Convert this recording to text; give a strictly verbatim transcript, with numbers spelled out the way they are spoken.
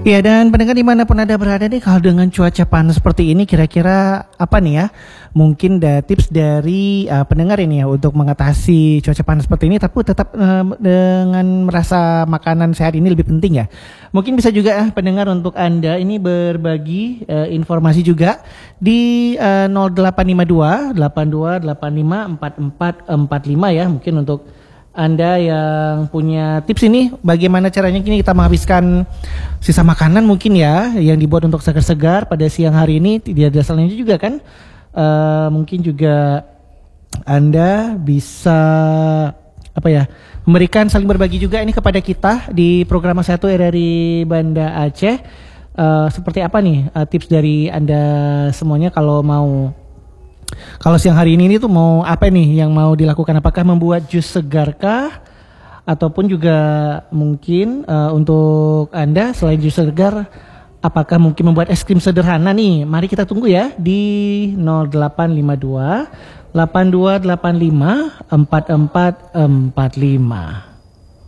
Ya, dan pendengar dimanapun Anda berada nih, kalau dengan cuaca panas seperti ini, kira-kira apa nih ya? Mungkin ada tips dari uh, pendengar ini ya untuk mengatasi cuaca panas seperti ini, tapi tetap uh, dengan merasa makanan sehat ini lebih penting ya. Mungkin bisa juga uh, pendengar untuk Anda ini berbagi uh, informasi juga di uh, nol delapan lima dua delapan dua delapan lima empat empat empat lima ya. Mungkin untuk Anda yang punya tips ini, bagaimana caranya kini kita menghabiskan sisa makanan mungkin ya, yang dibuat untuk segar-segar pada siang hari ini. Tidak ada salahnya juga kan, uh, mungkin juga Anda bisa apa ya, memberikan, saling berbagi juga ini kepada kita di program satu R R I Banda Aceh. Uh, seperti apa nih uh, tips dari Anda semuanya kalau mau Kalau siang hari ini, ini tuh mau apa nih yang mau dilakukan? Apakah membuat jus segarkah? Ataupun juga mungkin uh, untuk Anda selain jus segar, apakah mungkin membuat es krim sederhana nih? Mari kita tunggu ya di nol delapan lima dua delapan dua delapan lima empat empat empat lima.